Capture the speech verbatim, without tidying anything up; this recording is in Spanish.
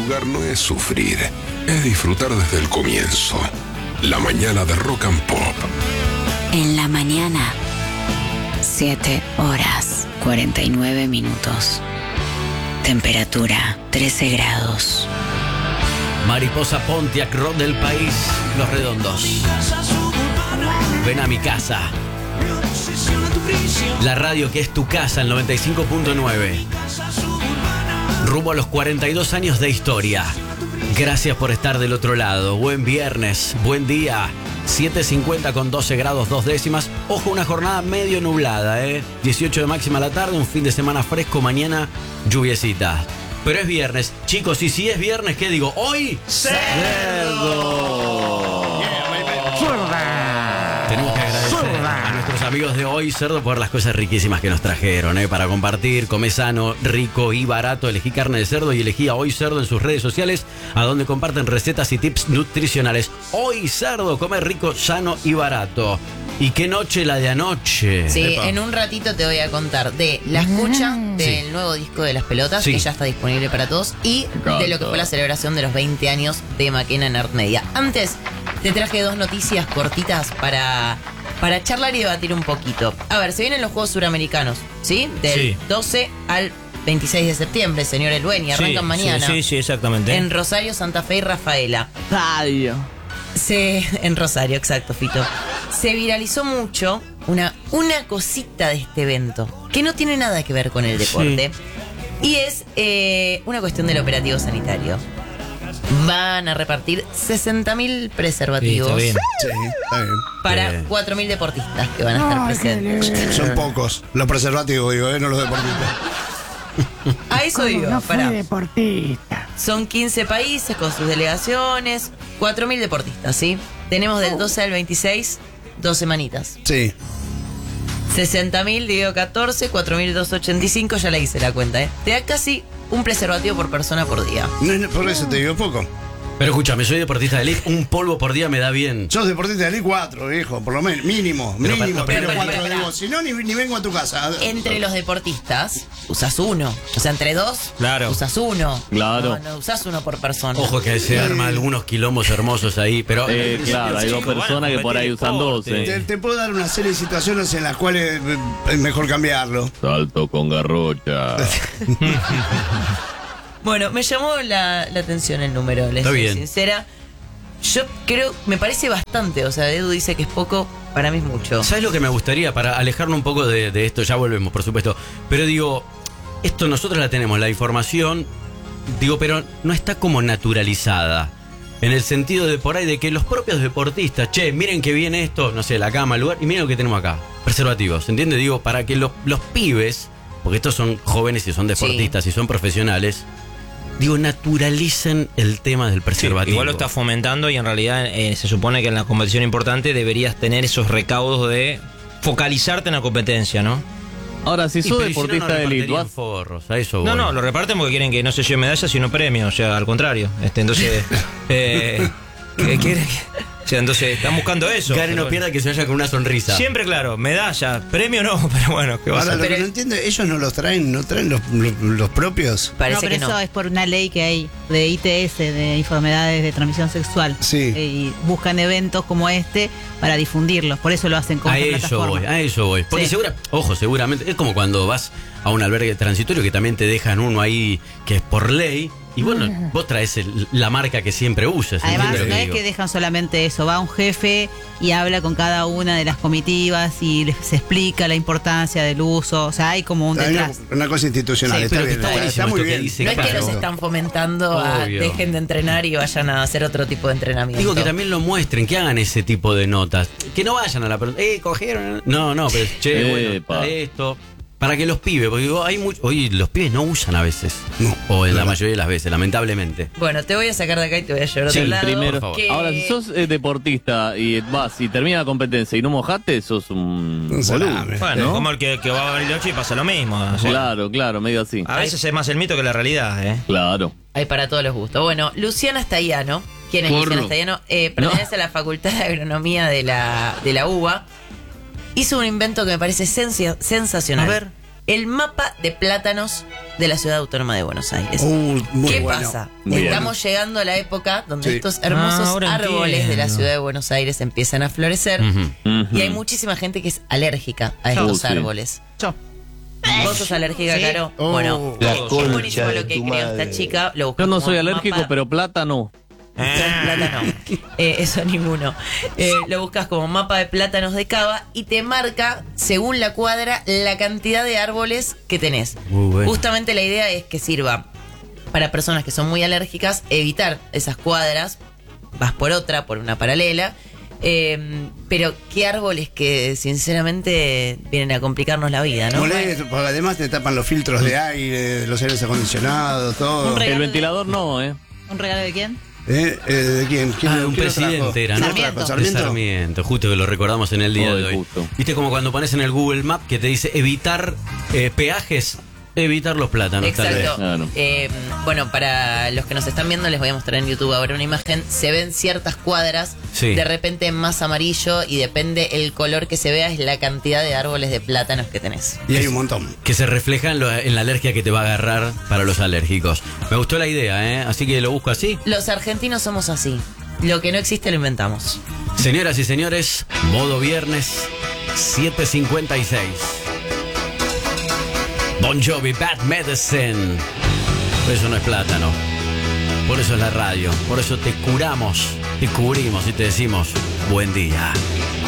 madrugar no es sufrir, es disfrutar desde el comienzo. La mañana de Rock and Pop. En la mañana, siete horas, cuarenta y nueve minutos. Temperatura, trece grados. Mariposa Pontiac, rock del país, Los Redondos. Ven a mi casa. La radio que es tu casa, el noventa y cinco punto nueve. Rumbo a los cuarenta y dos años de historia. Gracias por estar del otro lado. Buen viernes, buen día. siete cincuenta con doce grados, dos décimas. Ojo, una jornada medio nublada, ¿eh? dieciocho de máxima a la tarde, un fin de semana fresco, mañana lluviecita. Pero es viernes. Chicos, y si es viernes, ¿qué digo? Hoy... ¡Cerdo! Tenemos que agradecer a nuestros amigos de Hoy Cerdo por las cosas riquísimas que nos trajeron, ¿eh? Para compartir, comé sano, rico y barato. Elegí carne de cerdo y elegí a Hoy Cerdo en sus redes sociales, a donde comparten recetas y tips nutricionales. Hoy Cerdo, comer rico, sano y barato. ¿Y qué noche la de anoche? Sí, Epa. en un ratito te voy a contar de la escucha del Sí. nuevo disco de Las Pelotas, Sí. que ya está disponible para todos, y de lo que fue la celebración de los veinte años de Maquena Nerd Media. Antes, te traje dos noticias cortitas para, para charlar y debatir un poquito. A ver, se vienen los Juegos Suramericanos, ¿sí? Del Sí. doce al veintiséis de septiembre, señor Elweni, arrancan Sí, mañana. Sí, sí, sí, exactamente. En Rosario, Santa Fe y Rafaela. Radio. Se, en Rosario, exacto, Fito. Se viralizó mucho una, una cosita de este evento, que no tiene nada que ver con el deporte. Y es eh, una cuestión del operativo sanitario. Van a repartir sesenta mil preservativos Sí, está bien. Sí, está bien. para Bien. cuatro mil deportistas que van a estar presentes. Son pocos. Los preservativos, digo, ¿eh? No los deportistas. A eso iba, No fui pará. deportista. Son quince países con sus delegaciones, cuatro mil deportistas, ¿sí? Tenemos del doce al veintiséis, dos semanitas. Sí. sesenta mil, digo catorce, cuatro mil doscientos ochenta y cinco, ya le hice la cuenta, ¿eh? Te da casi un preservativo por persona por día. No, no, por eso te digo poco. Pero escúchame, soy deportista de elite, un polvo por día me da bien. Sos deportista de I cuatro, viejo, por lo menos. Mínimo, Pero, mínimo. pero, Pero, pero, cuatro pero, digo, si no, ni, ni vengo a tu casa. Entre los deportistas, usas uno. O sea, entre dos, Claro. usas uno. Claro. No, no usas uno por persona. Ojo que se arma algunos quilombos hermosos ahí, pero... Eh, claro, hay dos Chicos, personas van a que por ahí competir usan deporte. doce. Te, te puedo dar una serie de situaciones en las cuales eh, es mejor cambiarlo. Salto con garrocha. Bueno, me llamó la, la atención el número, les Está soy bien. sincera. Yo creo, me parece bastante. O sea, Edu dice que es poco, para mí es mucho. ¿Sabes lo que me gustaría? Para alejarnos un poco de, de esto, ya volvemos, por supuesto. Pero digo, esto nosotros la tenemos, la información, digo, pero no está como naturalizada. En el sentido de por ahí de que los propios deportistas, che, miren que viene esto, no sé, la cama, el lugar, y miren lo que tenemos acá. Preservativos, ¿entiendes? Digo, para que los, los pibes, porque estos son jóvenes y son deportistas y son profesionales, digo, naturalicen el tema del Sí, preservativo. igual lo está fomentando y en realidad eh, se supone que en la competición importante deberías tener esos recaudos de focalizarte en la competencia, ¿no? Ahora, si Y, sos pero si no, deportista no de elite, repartirían vas- forros, a eso voy. No, no, lo reparten porque quieren que no se lleve medallas sino premios, o sea, al contrario. Este, entonces, eh, ¿qué quieren? O sea, entonces están buscando eso. Gare no Pero pierda que se vaya con una sonrisa. Siempre, claro, medalla, premio no, pero bueno, ¿qué va a Ahora, hacer? lo que Pero- no entiendo, ellos no los traen, no traen los, los, los propios. Parece no, pero que eso no. es por una ley que hay de I T S, de enfermedades de transmisión sexual. Sí. Eh, y buscan eventos como este para difundirlos. Por eso lo hacen con A esta eso plataforma. voy, a eso voy. Porque Sí. segura, ojo, seguramente, es como cuando vas a un albergue transitorio que también te dejan uno ahí que es por ley. Y bueno, vos traes el- la marca que siempre usas. Además, ¿entiendes lo no que es digo? que dejan solamente eso, va un jefe y habla con cada una de las comitivas y les se explica la importancia del uso, o sea, hay como un Hay una, detrás. una cosa institucional, Sí, está pero que bien. está Está, buenísimo muy esto que bien. dice, No es que claro. los están fomentando a Obvio. dejen de entrenar y vayan a hacer otro tipo de entrenamiento. Digo que también lo muestren, que hagan ese tipo de notas. Que no vayan a la pregunta, eh, cogieron. No, no, pero che, bueno, Epa. está esto. Para que los pibes, porque digo, hay mucho, hoy los pibes no usan a veces. No, o en la claro. mayoría de las veces, lamentablemente. Bueno, te voy a sacar de acá y te voy a llevar a Sí, otro lado. Primero, por favor. que- ahora, si sos eh, deportista y vas y termina la competencia y no mojaste, sos un Un boludo. salame. Bueno, ¿no? como el que, que va a Bariloche y pasa lo mismo. o sea, Claro, claro, medio así. A veces es más el mito que la realidad, ¿eh? Claro. Hay para todos los gustos. Bueno, Luciana Staiano, ¿quién es Porro. Luciana Staiano? Eh, pertenece a la Facultad de Agronomía de la, de la U B A. Hizo un invento que me parece sensia- sensacional. A ver. el mapa de plátanos de la Ciudad Autónoma de Buenos Aires. Uh, muy ¿Qué bueno. pasa? Bien. Estamos llegando a la época donde Sí. estos hermosos Ah, ahora árboles de la entiendo. Ciudad de Buenos Aires empiezan a florecer. Ujú. Y hay muchísima gente que es alérgica a Uh, estos sí. árboles. Yo. ¿Vos sos alérgica, Sí. Caro? Oh. Bueno, La es buenísimo lo que creó esta chica. Lo Yo buscas no como soy alérgico, mapa- pero plátano. Plátano. Eh, eso ninguno. Eh, lo buscas como mapa de plátanos de cava y te marca, según la cuadra, la cantidad de árboles que tenés. Muy bueno. Justamente la idea es que sirva para personas que son muy alérgicas, evitar esas cuadras, vas por otra, por una paralela. Eh, pero qué árboles que sinceramente vienen a complicarnos la vida, ¿no? Molesto, porque además te tapan los filtros de aire, los aires acondicionados, todo. Un regalo El de- ventilador no, ¿eh? ¿Un regalo de quién? ¿Eh? Eh, ¿De quién? ¿Quién Ah, lo- un quién lo trajo? presidente era, ¿Quién ¿no? lo trajo? De ¿Sarmiento? Sarmiento, justo que lo recordamos en el día Hoy, de hoy. justo. Viste como cuando pones en el Google Map que te dice evitar eh, peajes, evitar los plátanos, tal vez. Exacto. Claro. Eh, bueno, para los que nos están viendo, les voy a mostrar en YouTube ahora una imagen. Se ven ciertas cuadras, Sí. de repente más amarillo, y depende el color que se vea, es la cantidad de árboles de plátanos que tenés. Y hay un montón. Que se refleja en, lo- en la alergia que te va a agarrar para los alérgicos. Me gustó la idea, ¿eh? Así que lo busco así. Los argentinos somos así. Lo que no existe lo inventamos. Señoras y señores, modo viernes, siete cincuenta y seis. Bon Jovi, Bad Medicine. Por eso no es plátano. Por eso es la radio. Por eso te curamos, te cubrimos y te decimos buen día.